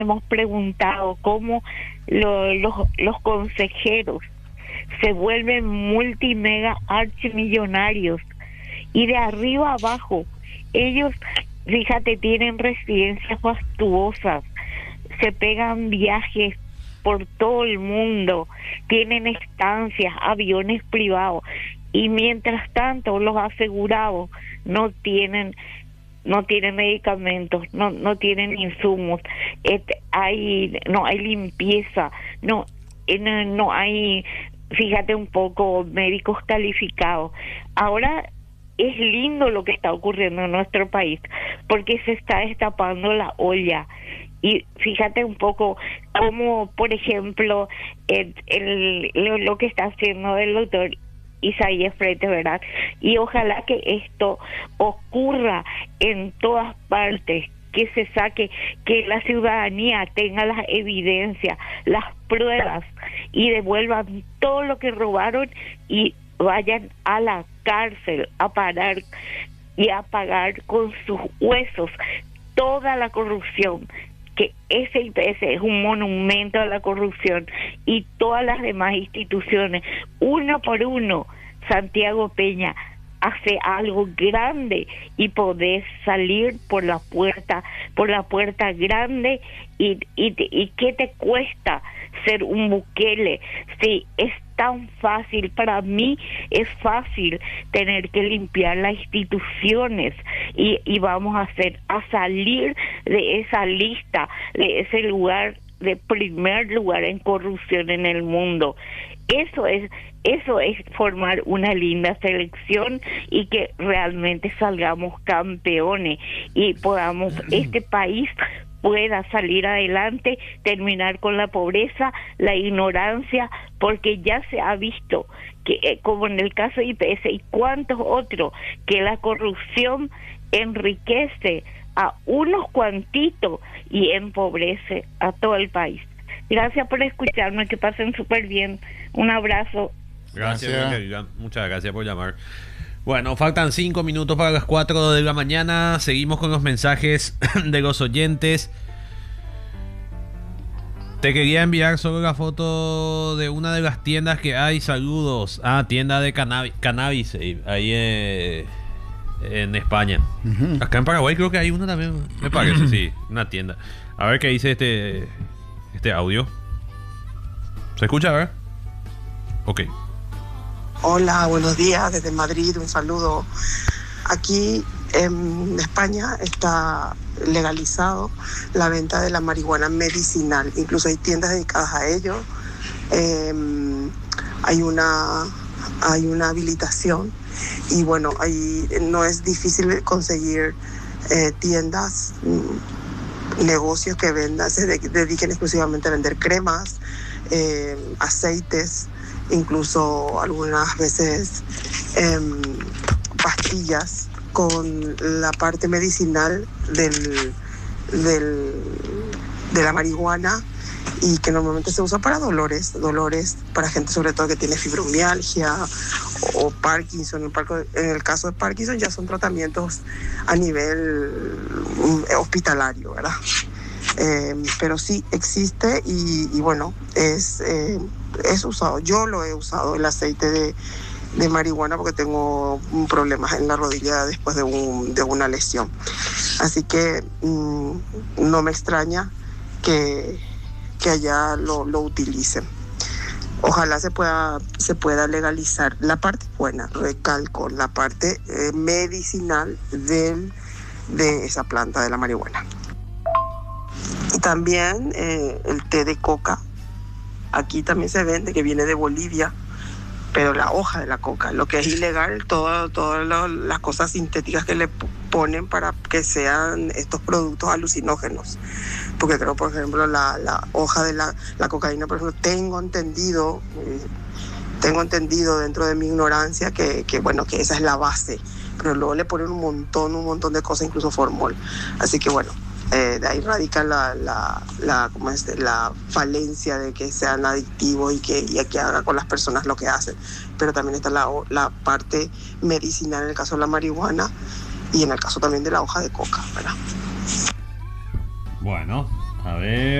hemos preguntado cómo los consejeros se vuelven multimega archimillonarios y de arriba abajo ellos, fíjate, tienen residencias fastuosas, se pegan viajes por todo el mundo, tienen estancias, aviones privados, y mientras tanto los asegurados no tienen medicamentos, no tienen insumos, no hay limpieza, no hay, fíjate un poco, médicos calificados. Ahora es lindo lo que está ocurriendo en nuestro país, porque se está destapando la olla. Y fíjate un poco cómo, por ejemplo, lo que está haciendo el doctor Isaías Frete, ¿verdad? Y ojalá que esto ocurra en todas partes, que se saque, que la ciudadanía tenga las evidencias, las pruebas, y devuelvan todo lo que robaron y vayan a la cárcel a parar y a pagar con sus huesos toda la corrupción, que ese IPS es un monumento a la corrupción, y todas las demás instituciones, uno por uno. Santiago Peña hace algo grande y podés salir por la puerta grande, y ¿qué te cuesta ser un Bukele? Sí, es tan fácil, para mí es fácil tener que limpiar las instituciones, y vamos a salir de esa lista, de ese lugar, de primer lugar en corrupción en el mundo. Eso es formar una linda selección, y que realmente salgamos campeones y podamos, este país pueda salir adelante, terminar con la pobreza, la ignorancia, porque ya se ha visto que, como en el caso de IPS y cuantos otros, que la corrupción enriquece a unos cuantitos y empobrece a todo el país. Gracias por escucharme, que pasen súper bien. Un abrazo. Gracias. Muchas gracias por llamar. Bueno, faltan 5 minutos para las 4 de la mañana. Seguimos con los mensajes de los oyentes. Te quería enviar solo la foto de una de las tiendas que hay. Saludos. Tienda de cannabis ahí en España. Acá en Paraguay creo que hay una también, me parece, sí, una tienda. A ver qué dice este audio. ¿Se escucha? A ver. Ok. Hola, buenos días desde Madrid, un saludo. Aquí en España está legalizado la venta de la marihuana medicinal, incluso hay tiendas dedicadas a ello. Hay una habilitación, y bueno, ahí no es difícil conseguir tiendas, negocios que se dediquen exclusivamente a vender cremas, aceites, incluso algunas veces pastillas con la parte medicinal de la marihuana, y que normalmente se usa para dolores para gente sobre todo que tiene fibromialgia o Parkinson. En el caso de Parkinson ya son tratamientos a nivel hospitalario, ¿verdad? Pero sí existe, y bueno, es usado. Yo lo he usado, el aceite de marihuana, porque tengo problemas en la rodilla después de una lesión. Así que no me extraña que allá lo utilicen. Ojalá se pueda legalizar la parte buena, recalco, la parte medicinal de esa planta de la marihuana. También el té de coca, aquí también se vende, que viene de Bolivia, pero la hoja de la coca, lo que es ilegal, todas las cosas sintéticas que le ponen para que sean estos productos alucinógenos. Porque creo, por ejemplo, la hoja de la cocaína, por ejemplo, tengo entendido dentro de mi ignorancia que bueno, que esa es la base, pero luego le ponen un montón de cosas, incluso formol. Así que bueno, de ahí radica la falencia de que sean adictivos y que haga con las personas lo que hacen. Pero también está la parte medicinal en el caso de la marihuana, y en el caso también de la hoja de coca, ¿verdad? Bueno, A ver.